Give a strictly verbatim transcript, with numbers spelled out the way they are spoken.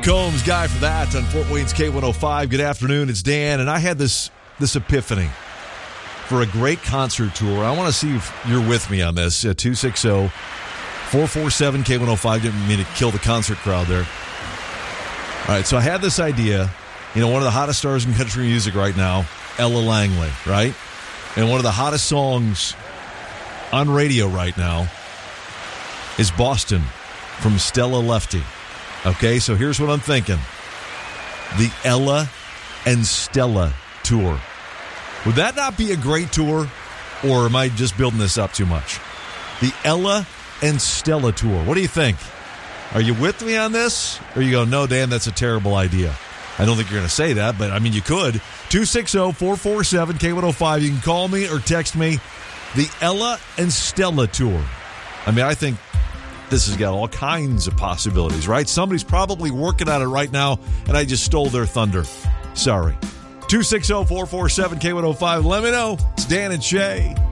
Combs, guy for that on Fort Wayne's K one oh five. Good afternoon, it's Dan, and I had this this epiphany for a great concert tour. I want to see if you're with me on this. Uh, two six zero, four four seven, K one oh five. Didn't mean to kill the concert crowd there. All right, so I had this idea. You know, one of the hottest stars in country music right now, Ella Langley, right? And one of the hottest songs on radio right now is Boston from Stella Lefty. Okay, so here's what I'm thinking. The Ella and Stella tour. Would that not be a great tour? Or am I just building this up too much? The Ella and Stella tour. What do you think? Are you with me on this? Or you go, no, Dan, that's a terrible idea. I don't think you're going to say that, but I mean, you could. two six zero, four four seven, K one oh five. You can call me or text me. The Ella and Stella tour. I mean, I think this has got all kinds of possibilities, right? Somebody's probably working on it right now, and I just stole their thunder. Sorry. two six zero, four four seven, K one oh five. Let me know. It's Dan and Shay.